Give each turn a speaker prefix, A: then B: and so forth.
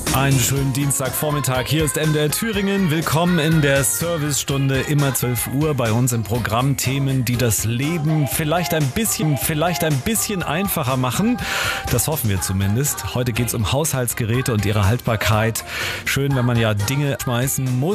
A: Einen schönen Dienstagvormittag. Hier ist MDR Thüringen. Willkommen in der Servicestunde. Immer 12 Uhr bei uns im Programm. Themen, die das Leben vielleicht ein bisschen einfacher machen. Das hoffen wir zumindest. Heute geht es um Haushaltsgeräte und ihre Haltbarkeit. Schön, wenn man ja Dinge schmeißen muss.